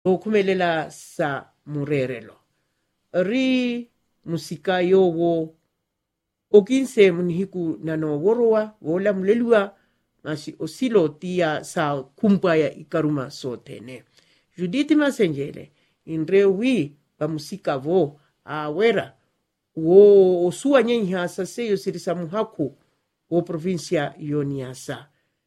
okhumelela sa murerelo ri musika yowo okinse munihiku nano worowa wola muleliwa masi osilo tia sa kumpaya ikaruma sotene Judith Masenjele inrewi pa musika vo awera wo osua nyenha sa seyo sirisa muhaku wo provincia Yoniasa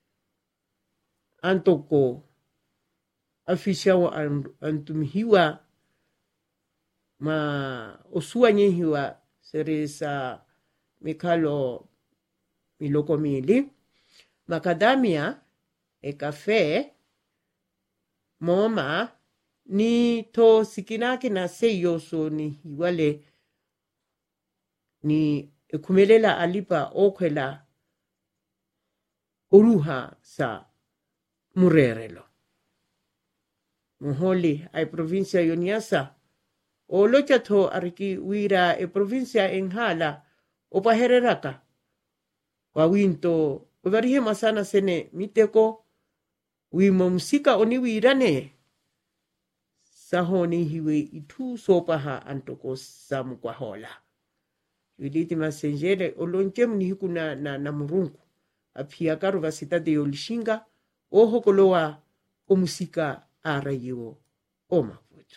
antoko afishawa antumihiwa ma osua nyenhiwa sirisa mikalo miloko mili macadamia e café moma ni to sikinaki na seyoso ni hiwale ni kumelela alipa okwela uruha sa murerelo muholi ay provincia Yoniasa o lochato ariki wira e provincia Enhala o pahereraka wawinto uvarihe masana sene miteko wimo musika oni wirane sahoni hiwe itu sopaha antoko samu kwa hola Judith Masenjele olonjem ni hiku na murungu apia karu vasita de yolishinga oho koloa o musika arayiwo o mafutu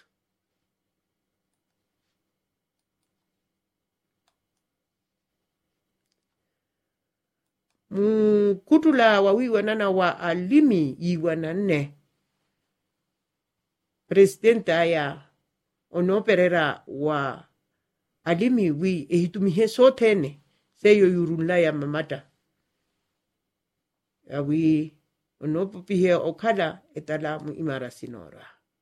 kutula wawiwa nana wa alimi iwanane presidenta ya onoperera wa alimi wi ehitumihe sotene seyo yurunla ya mamata awi onopupihe okala etala mu imara sinora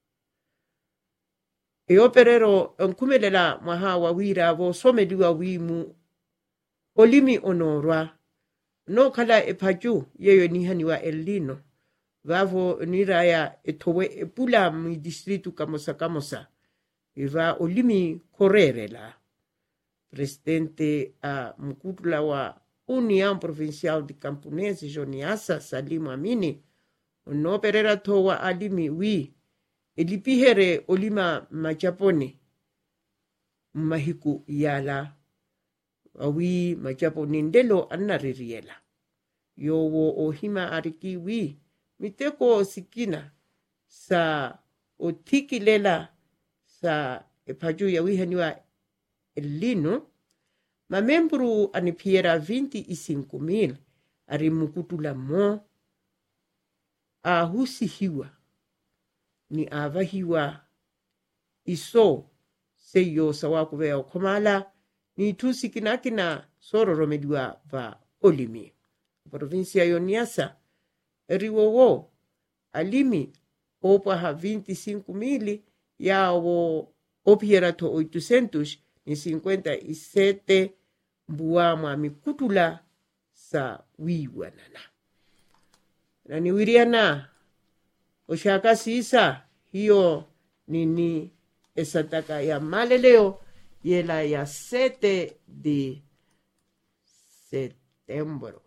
eoperero nkumelela maha wawira vo someliwa wimu olimi onorwa no kala epaju yeyo nihaniwa elino vavo niraya etowe epula mu distritu kamosa iva olimi korerela presidente a mkutula wa União Provincial de Camponeses Joniasa Salimu Amini no perera towa alimi wi elipihere olima machapone mahiku yala awi machapone ndelo anaririela yowo ohima ariki wi miteko sikina sa otikilela sa epaju ya wihaniwa elino mamembru anipiera 25,000 arimukutula mo ahusihiwa ni avahiwa iso seyo sawakuvea okomala ni tusikinakina sororomediwa va olimi provincia Yoniasa riwowo alimi opaha 25,000 yawo opiera to 857 mbuama mikutula sa wiwanana na niwiriana oshaka sisa hiyo nini esataka ya maleleo yela ya 7 de septiembre